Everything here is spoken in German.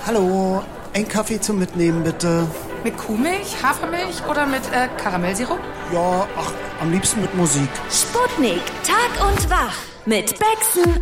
Hallo, ein Kaffee zum Mitnehmen, bitte. Mit Kuhmilch, Hafermilch oder mit Karamellsirup? Ja, am liebsten mit Musik. Sputnik, Tag und Wach mit Bexen